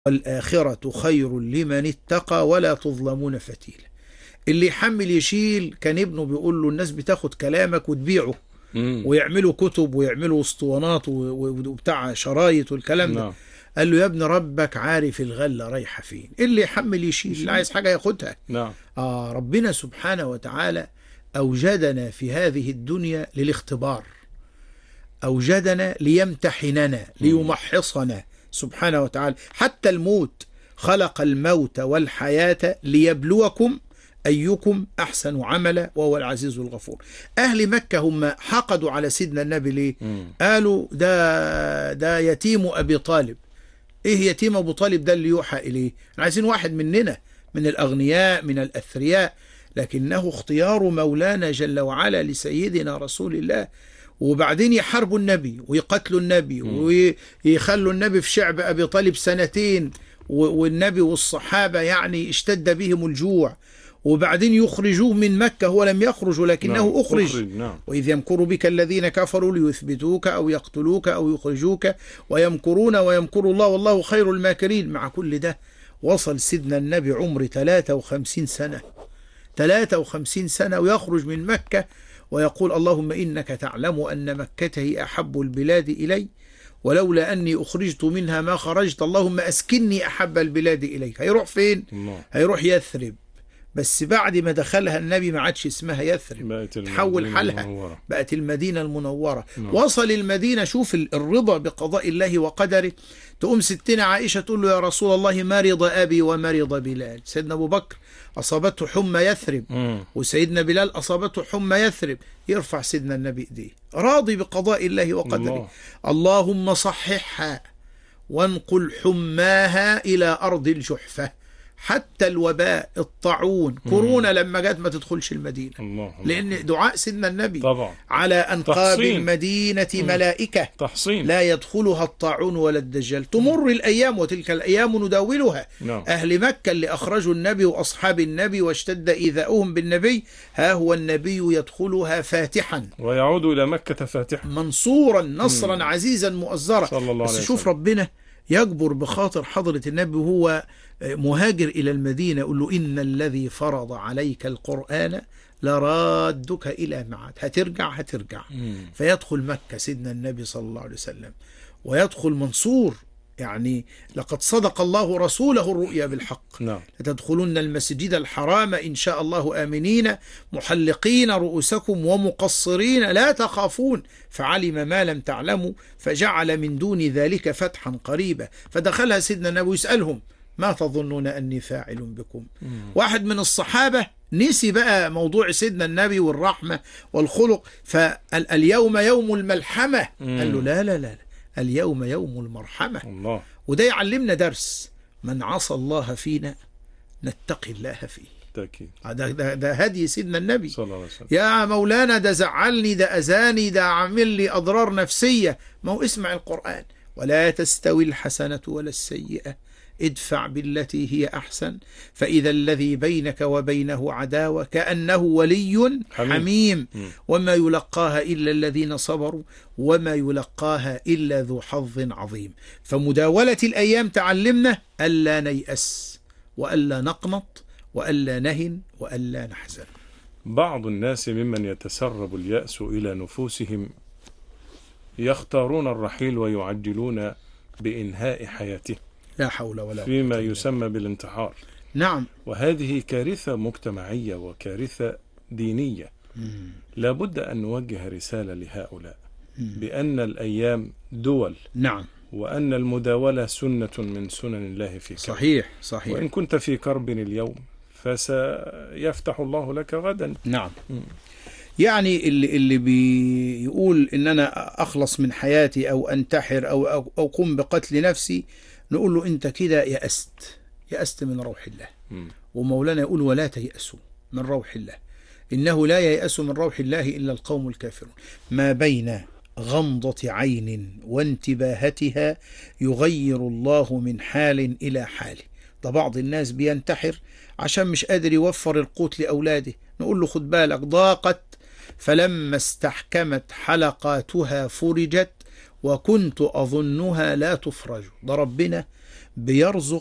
والآخرة خير لمن اتقى ولا تظلمون فتيلا. اللي يحمل يشيل. كان ابنه بيقول له الناس بتاخد كلامك وتبيعه ويعملوا كتب ويعملوا اسطوانات وبتاع شرايط والكلام ده. قال له يا ابن ربك عارف الغلة رايحة فين. اللي يحمل يشيل، اللي عايز حاجة ياخدها. ربنا سبحانه وتعالى أوجدنا في هذه الدنيا للاختبار، أوجدنا ليمتحننا ليمحصنا سبحانه وتعالى. حتى الموت خلق الموت والحياة ليبلوكم أيكم أحسن عملا وهو العزيز الغفور. أهل مكة هم حقدوا على سيدنا النبي ليه؟ قالوا ده يتيم أبي طالب. إيه يتيم أبو طالب ده اللي يوحى إليه؟ عايزين واحد مننا، من الأغنياء من الأثرياء، لكنه اختيار مولانا جل وعلا لسيدنا رسول الله. وبعدين يحاربوا النبي ويقتلوا النبي ويخلوا النبي في شعب أبي طالب سنتين، والنبي والصحابة يعني اشتد بهم الجوع، وبعدين يخرجوه من مكة. هو لم يخرج ولكنه أخرج. وإذ يمكر بك الذين كفروا ليثبتوك أو يقتلوك أو يخرجوك ويمكرون ويمكر الله والله خير الماكرين. مع كل ده وصل سيدنا النبي عمر 53 سنة، 53 سنة، ويخرج من مكة ويقول اللهم إنك تعلم أن مكة هي أحب البلاد إلي، ولولا أني أخرجت منها ما خرجت، اللهم أسكني أحب البلاد إليك. هيروح فين؟ هيروح يثرب. بس بعد ما دخلها النبي ما عادش اسمها يثرب، تحول حالها بقت المدينة المنورة. وصل المدينة. شوف الرضا بقضاء الله وقدره. تقوم ستنا عائشة تقول له يا رسول الله مرض أبي ومرض بلال. سيدنا أبو بكر أصابته حمى يثرب، وسيدنا بلال أصابته حمى يثرب. يرفع سيدنا النبي إيديه راضي بقضاء الله وقدره. اللهم صححها وانقل حماها إلى أرض الجحفة. حتى الوباء، الطاعون، كورونا لما جت ما تدخلش المدينة. لأن دعاء سيدنا النبي طبعا. على أنقاب المدينة ملائكة تحصين لا يدخلها الطاعون ولا الدجال. تمر الأيام وتلك الأيام نداولها. أهل مكة اللي أخرجوا النبي وأصحاب النبي واشتد إيذاؤهم بالنبي، ها هو النبي يدخلها فاتحا ويعود إلى مكة فاتحا منصورا نصرا عزيزا مؤزرا. بس شوف ربنا يجبر بخاطر حضرة النبي وهو مهاجر إلى المدينة، يقول له إن الذي فرض عليك القرآن لرادك إلى معاد. هترجع. فيدخل مكة سيدنا النبي صلى الله عليه وسلم ويدخل منصور. يعني لقد صدق الله رسوله الرؤيا بالحق. لتدخلن المسجد الحرام إن شاء الله آمنين محلقين رؤوسكم ومقصرين لا تخافون فعلم ما لم تعلموا فجعل من دون ذلك فتحا قريبا. فدخلها سيدنا النبي يسألهم ما تظنون أني فاعل بكم؟ واحد من الصحابة نسي بقى موضوع سيدنا النبي والرحمة والخلق، فاليوم يوم الملحمة. قال له لا لا لا، اليوم يوم المرحمة. الله. وده يعلمنا درس، من عصى الله فينا نتقي الله فيه. تأكيد. ده هدي سيدنا النبي صلى الله عليه وسلم. يا مولانا ده زعلني، ده أذاني، ده عامل لي أضرار نفسية. ما هو اسمع القرآن، ولا تستوي الحسنة ولا السيئة ادفع بالتي هي أحسن فإذا الذي بينك وبينه عداوة كأنه ولي حميم وما يلقاها إلا الذين صبروا وما يلقاها إلا ذو حظ عظيم. فمداولة الأيام تعلمنا ألا نيأس وألا نقنط وألا نهن وألا نحزن. بعض الناس ممن يتسرب اليأس إلى نفوسهم يختارون الرحيل ويعجلون بإنهاء حياته لا حول ولا قوة فيما يسمى بالانتحار. نعم. وهذه كارثة مجتمعية وكارثة دينية. لا بد أن نوجه رسالة لهؤلاء بأن الأيام دول. نعم. وأن المداولة سنة من سنن الله في كرب. صحيح. وإن كنت في كرب اليوم فسيفتح الله لك غدا. نعم. يعني اللي بيقول إن أنا أخلص من حياتي أو أنتحر أو قم بقتل نفسي، نقول له أنت كده يأست من روح الله. ومولانا يقول ولا تيأسوا من روح الله إنه لا ييأس من روح الله إلا القوم الكافرون. ما بين غمضة عين وانتباهتها يغير الله من حال إلى حال. ده بعض الناس بينتحر عشان مش قادر يوفر القوت لأولاده، نقول له خد بالك ضاقت فلما استحكمت حلقاتها فرجت وكنت أظنها لا تفرج. ده ربنا بيرزق